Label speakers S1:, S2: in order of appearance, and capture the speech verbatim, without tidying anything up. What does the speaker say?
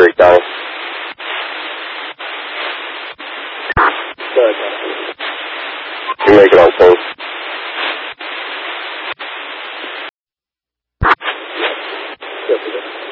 S1: Street, Donnie.
S2: Good.
S1: You make it on scene.
S2: Good.